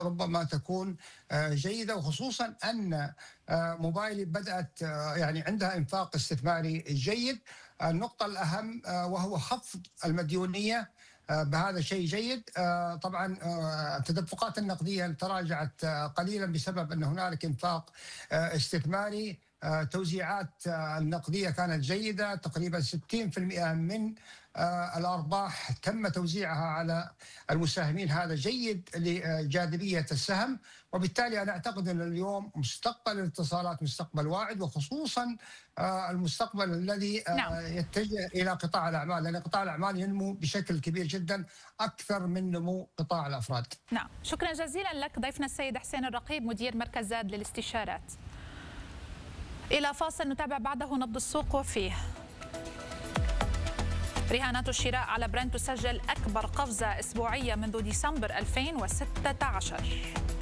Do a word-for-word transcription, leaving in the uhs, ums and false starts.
ربما تكون جيدة، وخصوصا أن موبايلي بدأت يعني عندها إنفاق استثماري جيد. النقطة الأهم وهو خفض المديونية، بهذا شيء جيد. طبعا التدفقات النقدية تراجعت قليلا بسبب أن هنالك إنفاق استثماري. توزيعات النقدية كانت جيدة، تقريبا ستين بالمئة من الأرباح تم توزيعها على المساهمين، هذا جيد لجاذبية السهم. وبالتالي أنا أعتقد أن اليوم مستقبل الاتصالات مستقبل واعد، وخصوصا المستقبل الذي نعم. يتجه إلى قطاع الأعمال، لأن قطاع الأعمال ينمو بشكل كبير جدا أكثر من نمو قطاع الأفراد. نعم، شكرا جزيلا لك ضيفنا السيد حسين الرقيب مدير مركز زاد للاستشارات. إلى فاصل نتابع بعده نبض السوق وفيه رهانات الشراء على برنت تسجل أكبر قفزة أسبوعية منذ ديسمبر ألفين وستة عشر.